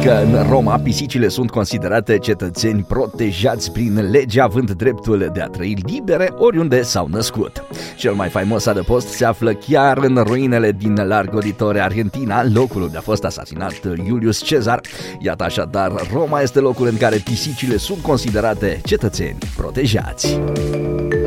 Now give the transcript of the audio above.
că în Roma pisicile sunt considerate cetățeni protejați prin lege, având dreptul de a trăi libere oriunde s-au născut. Cel mai faimos adăpost se află chiar în ruinele din Largo di Torre, Argentina, locul unde a fost asasinat Iulius Cezar. Iată așadar, Roma este locul în care pisicile sunt considerate cetățeni protejați.